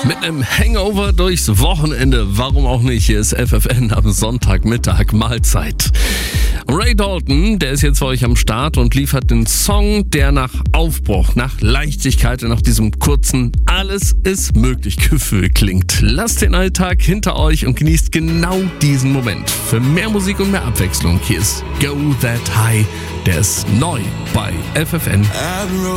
Mit einem Hangover durchs Wochenende, warum auch nicht? Hier ist FFN am Sonntagmittag, Mahlzeit. Ray Dalton, der ist jetzt für euch am Start und liefert den Song, der nach Aufbruch, nach Leichtigkeit und nach diesem kurzen Alles ist möglich Gefühl klingt. Lasst den Alltag hinter euch und genießt genau diesen Moment. Für mehr Musik und mehr Abwechslung, hier ist Go That High, der ist neu bei FFN.